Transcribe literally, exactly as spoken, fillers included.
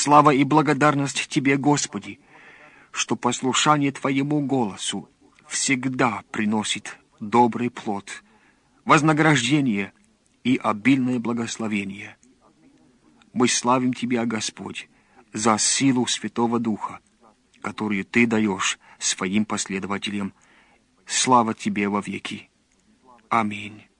Слава и благодарность Тебе, Господи, что послушание Твоему голосу всегда приносит добрый плод, вознаграждение и обильное благословение. Мы славим Тебя, Господь, за силу Святого Духа, которую Ты даешь своим последователям. Слава Тебе во веки. Аминь.